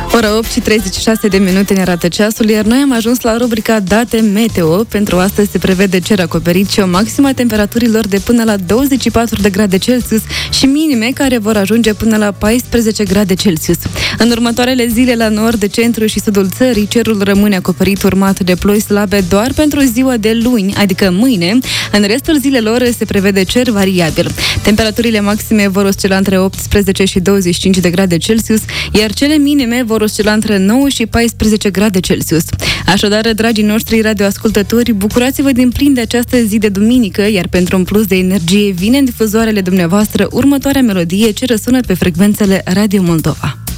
Ora 8 și 36 de minute ne arată ceasul, iar noi am ajuns la rubrica Date Meteo. Pentru astăzi se prevede cer acoperit și o maximă a temperaturilor de până la 24 de grade Celsius și minime care vor ajunge până la 14 grade Celsius. În următoarele zile la nord, centru și sudul țării, cerul rămâne acoperit, urmat de ploi slabe doar pentru ziua de luni, adică mâine. În restul zilelor se prevede cer variabil. Temperaturile maxime vor oscila între 18 și 25 de grade Celsius, iar cele minime vor oscila între 9 și 14 grade Celsius. Așadar, dragii noștri radioascultători, bucurați-vă din plin de această zi de duminică, iar pentru un plus de energie vine în difuzoarele dumneavoastră următoarea melodie ce răsună pe frecvențele Radio Moldova.